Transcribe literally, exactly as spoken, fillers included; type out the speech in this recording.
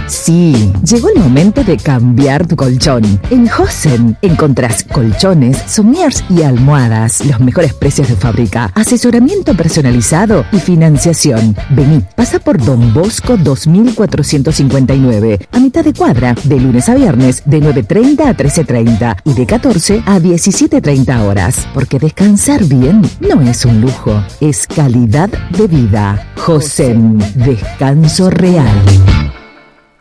Sí, llegó el momento de cambiar tu colchón. En Hosen encontrás colchones, somiers y almohadas. Los mejores precios de fábrica, asesoramiento personalizado y financiación. Vení, pasa por Don Bosco dos mil cuatrocientos cincuenta y nueve, a mitad de cuadra, de lunes a viernes, de nueve treinta a trece treinta y de catorce a diecisiete treinta horas. Porque descansar bien no es un lujo, es calidad de vida. Hosen, descanso real.